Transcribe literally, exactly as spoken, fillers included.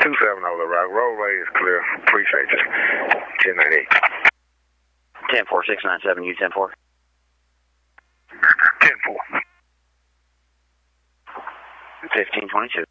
two seven over the rock. Roadway is clear. Appreciate you. ten ninety-eight. ten four, six nine seven, U ten four. ten four. fifteen twenty-two.